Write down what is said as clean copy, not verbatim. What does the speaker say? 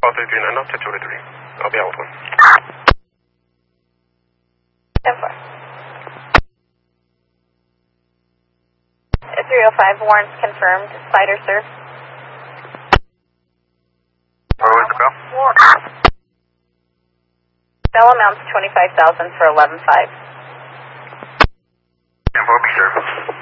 339 up to 23. I'll be out with one. 10-4. 305 warrants confirmed. Spider, sir. Where was the bell? Bell amounts 25,000 for 11-5. 10-4, be sure.